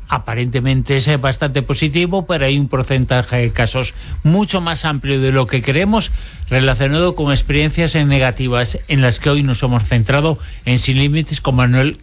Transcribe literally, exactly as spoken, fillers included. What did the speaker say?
aparentemente es bastante positivo, pero hay un porcentaje de casos mucho más amplio de lo que creemos relacionado con experiencias negativas en las que hoy nos hemos centrado en Sin Límites con Manuel